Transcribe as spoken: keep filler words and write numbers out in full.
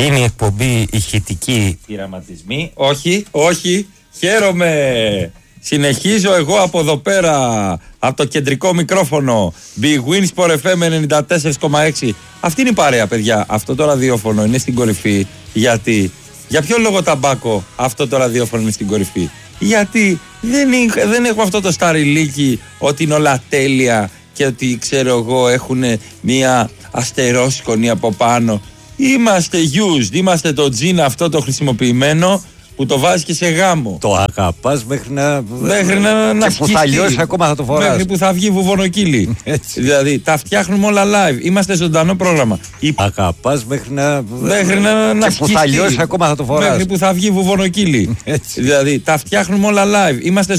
Είναι η εκπομπή ηχητική. Πειραματισμοί. Όχι, όχι. Χαίρομαι. Συνεχίζω εγώ από εδώ πέρα, από το κεντρικό μικρόφωνο. Big Win Sport εφ εμ ενενήντα τέσσερα κόμμα έξι. Αυτή είναι η παρέα, παιδιά. Αυτό το ραδιόφωνο είναι στην κορυφή. Γιατί, για ποιο λόγο ταμπάκο αυτό το ραδιόφωνο είναι στην κορυφή? Γιατί δεν, είχα, δεν έχω αυτό το σταριλίκι ότι είναι όλα τέλεια και ότι ξέρω εγώ έχουν μια αστερόσκονη από πάνω. Είμαστε used, είμαστε το τζιν αυτό το χρησιμοποιημένο που το βάζει και σε γάμο. Το αγαπάς μέχρι να. Μέχρι να, να και που θα λιώσει ακόμα θα το φοράς. Μέχρι που θα βγει βουβονοκύλι. Δηλαδή τα φτιάχνουμε όλα live. Είμαστε ζωντανό πρόγραμμα. Αγαπάς μέχρι να. Μέχρι να, να και που θα λιώσει ακόμα θα το φοράς. Μέχρι που θα βγει βουβονοκύλι. Δηλαδή τα φτιάχνουμε όλα live. Είμαστε